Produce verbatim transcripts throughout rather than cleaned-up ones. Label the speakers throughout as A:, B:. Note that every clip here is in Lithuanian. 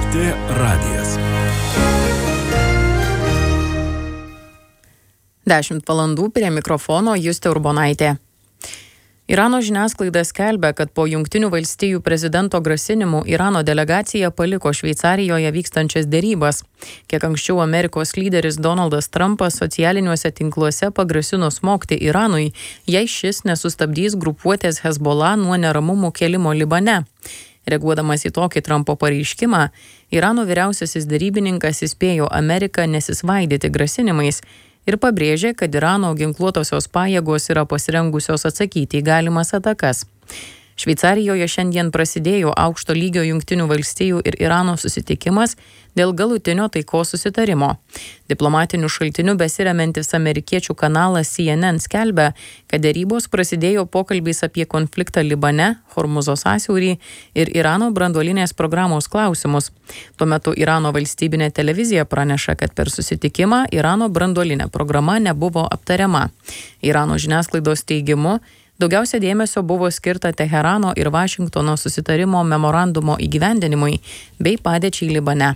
A: T radijas.
B: dešimt valandų prie mikrofono Justė Urbonaitė. Irano žiniasklaida skelbia, kad po Jungtinių valstijų prezidento grasinimų Irano delegacija paliko Šveicarijoje vykstančias derybas. Kiek anksčiau Amerikos lyderis Donaldas Trumpas socialiniuose tinkluose pagrasino smogti Iranui, jei šis nesustabdys grupuotės Hezbollah nuo neramumų kėlimo Libane. Reaguodamas į tokį Trumpo pareiškimą, Irano vyriausiasis derybininkas įspėjo Ameriką nesisvaidyti grasinimais ir pabrėžė, kad Irano ginkluotosios pajėgos yra pasirengusios atsakyti į galimas atakas. Šveicarijoje šiandien prasidėjo aukšto lygio Jungtinių valstijų ir Irano susitikimas dėl galutinio taikos susitarimo. Diplomatiniu šaltiniu besiremiantis amerikiečių kanalas C N N skelbia, kad derybos prasidėjo pokalbiais apie konfliktą Libane, Hormuzo sąsiaurį ir Irano branduolinės programos klausimus. Tuo metu Irano valstybinė televizija praneša, kad per susitikimą Irano branduolinė programa nebuvo aptariama. Irano žiniasklaidos teigimu, daugiausia dėmesio buvo skirta Teherano ir Vašingtono susitarimo memorandumo įgyvendinimui bei padėčiai Libane.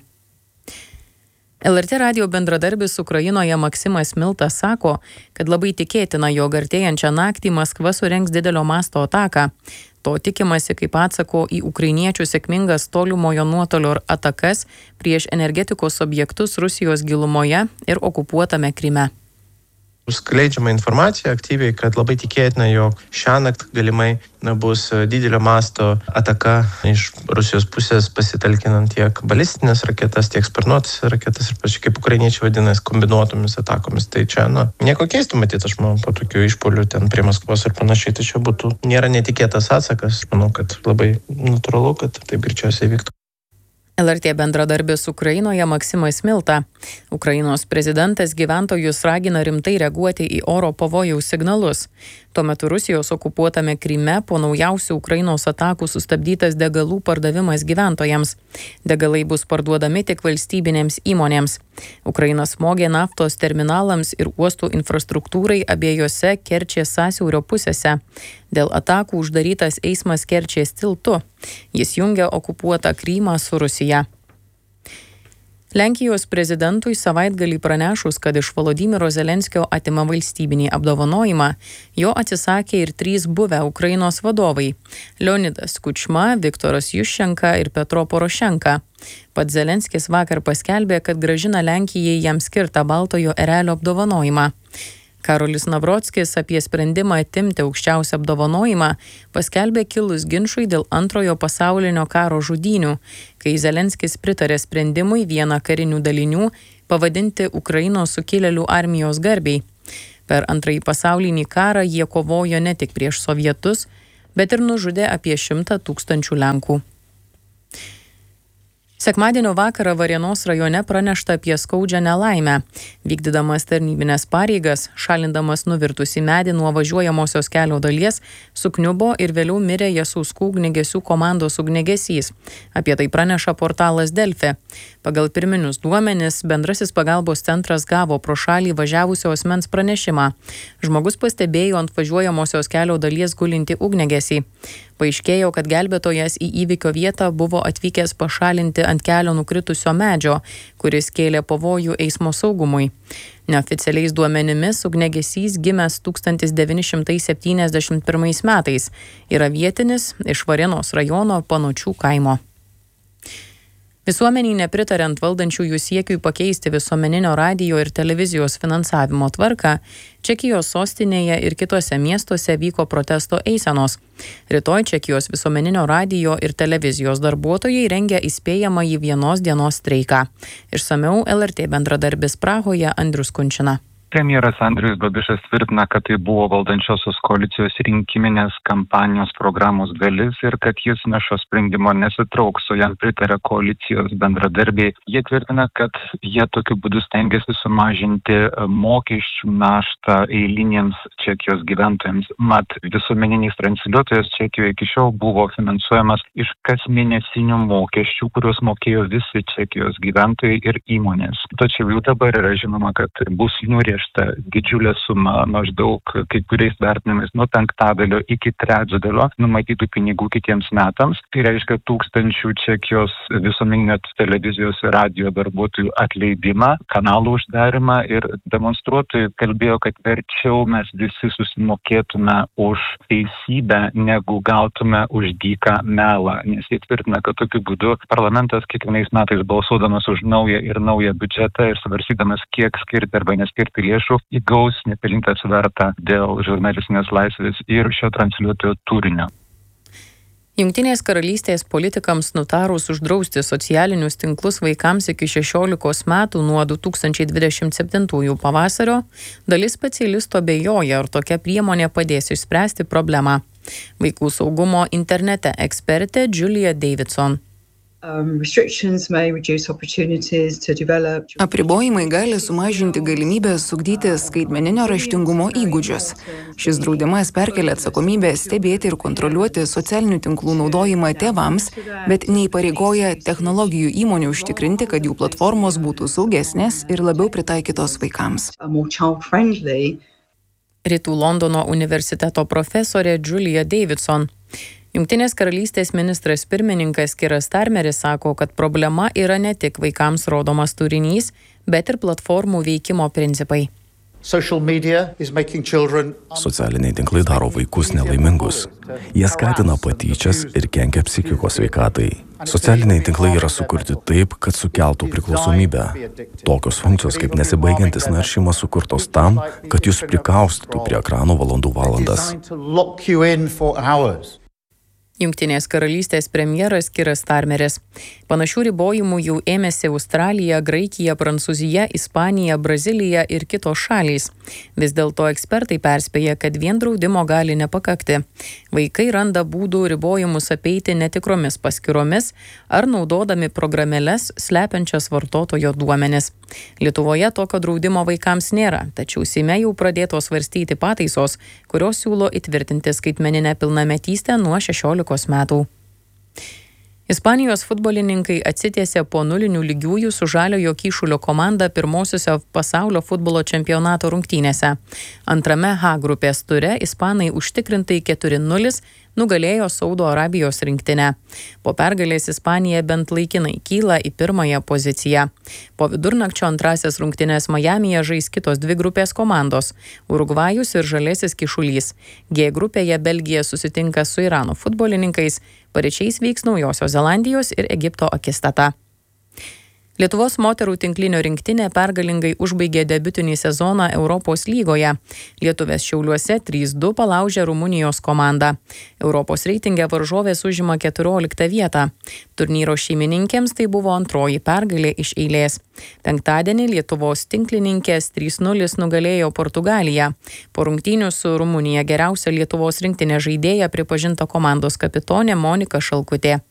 B: L R T radijo bendradarbis Ukrainoje Maksimas Miltas sako, kad labai tikėtina, jog artėjančią naktį Maskva surengs didelio masto ataką. To tikimasi kaip atsako į ukrainiečių sėkmingas tolimojo nuotolio atakas prieš energetikos objektus Rusijos gilumoje ir okupuotame Kryme.
C: Skleidžiama informacija aktyviai, kad labai tikėtina, jog šiąnakt galimai bus didelio masto ataka iš Rusijos pusės pasitelkinant tiek balistinės raketas, tiek sparnuotas raketas ir pačiai kaip ukrainiečiai vadina kombinuotomis atakomis. Tai čia, na, nieko keistų matyti, aš manau, po tokių išpuolių ten prie Maskvos ir panašiai, tai čia būtų nėra netikėtas atsakas. Manau, kad labai natūralu, kad taip greičiausiai vyktų.
B: L R T bendradarbis Ukrainoje Maksimas Milta. Ukrainos prezidentas gyventojus ragina rimtai reaguoti į oro pavojaus signalus. Tuo metu Rusijos okupuotame Kryme po naujausių Ukrainos atakų sustabdytas degalų pardavimas gyventojams. Degalai bus parduodami tik valstybinėms įmonėms. Ukraina smogė naftos terminalams ir uostų infrastruktūrai abiejose Kerčės sąsiaurio pusėse. Dėl atakų uždarytas eismas Kerčės tiltu. Jis jungia okupuotą Krymą su Rusija. Lenkijos prezidentui savaitgalį pranešus, kad iš Volodymyro Zelenskio atima valstybinį apdovanojimą, jo atsisakė ir trys buvę Ukrainos vadovai – Leonidas Kučma, Viktoras Juščenka ir Petro Porošenka. Pats Zelenskis vakar paskelbė, kad grąžina Lenkijai jam skirtą Baltojo erelio apdovanojimą. Karolis Navrockis apie sprendimą atimti aukščiausią apdovanojimą paskelbė kilus ginčui dėl antrojo pasaulinio karo žudynių, kai Zelenskis pritarė sprendimui vieną karinių dalinių pavadinti Ukrainos sukilėlių armijos garbei. Per antrąjį pasaulinį karą jie kovojo ne tik prieš sovietus, bet ir nužudė apie šimtą tūkstančių Lenkų. Sekmadienio vakarą Varėnos rajone pranešta apie skaudžią nelaimę. Vykdydamas tarnybinės pareigas, šalindamas nuvirtusį medį nuo važiuojamosios kelio dalies, sukniubo ir vėliau mirė Jasauskų ugniagesių komandos ugniagesys. Apie tai praneša portalas Delfi. Pagal pirminius duomenis, bendrasis pagalbos centras gavo pro šalį važiavusio asmens pranešimą. Žmogus pastebėjo ant važiuojamosios kelio dalies gulinti ugniagesį. Paaiškėjo, kad gelbėtojas į įvykio vietą buvo atvykęs pašalinti ant kelio nukritusio medžio, kuris kėlė pavojų eismo saugumui. Neoficialiais duomenimis ugniagesys gimęs tūkstantis devyni šimtai septyniasdešimt pirmais metais, yra vietinis iš Varėnos rajono Panučių kaimo. Visuomeniai nepritariant valdančiųjų siekiui pakeisti visuomeninio radijo ir televizijos finansavimo tvarką, Čekijos sostinėje ir kitose miestuose vyko protesto eisenos. Rytoj Čekijos visuomeninio radijo ir televizijos darbuotojai rengia įspėjamąjį vienos dienos streiką. Išsamiau L R T bendradarbis Prahoje Andrius Kunčina.
D: Premjeras Andrius Babišas tvirtina, kad tai buvo valdančiosios koalicijos rinkiminės kampanijos programos dalis ir kad jis nuo šio sprendimo nesitrauks, o jam pritarė koalicijos bendradarbiai. Jie tvirtina, kad jie tokiu būdu stengiasi sumažinti mokesčių naštą eiliniams Čekijos gyventojams. Mat, visuomeninis transliuotojas Čekijoje iki šiol buvo finansuojamas iš kasmėnesinių mokesčių, kuriuos mokėjo visi Čekijos gyventojai ir įmonės. Tačiau jau dabar yra žinoma, kad bus nuriešta sugaišta didžiulė suma, maždaug kai kuriais vertinimais nuo penktadalio iki trečdalio numatytų pinigų kitiems metams. Tai reiškia tūkstančių Čekijos visuomeninio televizijos ir radio darbuotojų atleidimą, kanalų uždarimą, ir demonstruotojai kalbėjo, kad verčiau mes visi susimokėtume už teisybę, negu gautume už dyką melą, nes jie tvirtina, kad tokiu būdu parlamentas kiekvienais metais balsuodamas už naują ir naują biudžetą ir svarstydamas, kiek skirti arba neskirti lėšų, įgaus nepelnytą svertą dėl žurnalistinės laisvės ir šio transliuotojo turinio.
B: Jungtinės karalystės politikams nutarus uždrausti socialinius tinklus vaikams iki šešiolikos metų nuo du tūkstančiai dvidešimt septintųjų pavasario, dalis specialistų abejoja, ar tokia priemonė padės išspręsti problemą. Vaikų saugumo internete ekspertė Julia Davidson.
A: Apribojimai gali sumažinti galimybę sugdyti skaitmeninio raštingumo įgūdžius. Šis draudimas perkelia atsakomybę stebėti ir kontroliuoti socialinių tinklų naudojimą tėvams, bet neįpareigoja technologijų įmonių užtikrinti, kad jų platformos būtų saugesnės ir labiau pritaikytos vaikams.
B: Rytų Londono universiteto profesorė Julia Davidson. Jungtinės karalystės ministras pirmininkas Keras Starmeris sako, kad problema yra ne tik vaikams rodomas turinys, bet ir platformų veikimo principai.
E: Socialiniai tinklai daro vaikus nelaimingus. Jie skatina patyčias ir kenkia psichikos sveikatai. Socialiniai tinklai yra sukurti taip, kad sukeltų priklausomybę. Tokios funkcijos kaip nesibaigiantis naršymas sukurtos tam, kad jūs prikaustytų prie ekranų valandų valandas.
B: Jungtinės karalystės premjeras Keras Starmeris. Panašių ribojimų jau ėmėsi Australija, Graikija, Prancūzija, Ispanija, Brazilija ir kitos šalys. Vis dėlto ekspertai perspėja, kad vien draudimo gali nepakakti. Vaikai randa būdų ribojimus apeiti netikromis paskyromis ar naudodami programėles slepiančias vartotojo duomenis. Lietuvoje tokio draudimo vaikams nėra, tačiau Seime jau pradėtos svarstyti pataisos, kurios siūlo įtvirtinti skaitmeninę pilnametystę nuo šešiolikos metų. Ispanijos futbolininkai atsitiesė po nulinių lygiųjų su Žaliojo Kyšulio komanda pirmosiuose pasaulio futbolo čempionato rungtynėse. Antrame H grupės ture ispanai užtikrintai keturi nulis nugalėjo Saudo Arabijos rinktinę. Po pergalės Ispanija bent laikinai kyla į pirmąją poziciją. Po vidurnakčio antrasias rungtynes Majamyje žais kitos dvi grupės komandos – Urugvajus ir Žaliasis Kyšulys. G grupėje Belgija susitinka su Irano futbolininkais, paryčiais vyks Naujosios Zelandijos ir Egipto akistata. Lietuvos moterų tinklinio rinktinė pergalingai užbaigė debiutinį sezoną Europos lygoje. Lietuvės Šiauliuose trys du palaužė Rumunijos komandą. Europos reitinge varžovės užima keturioliktą vietą. Turnyro šeimininkėms tai buvo antroji pergalė iš eilės. Penktadienį Lietuvos tinklininkės trys nulis nugalėjo Portugaliją. Po rungtynių su Rumunija geriausia Lietuvos rinktinė žaidėja pripažinta komandos kapitonė Monika Šalkutė.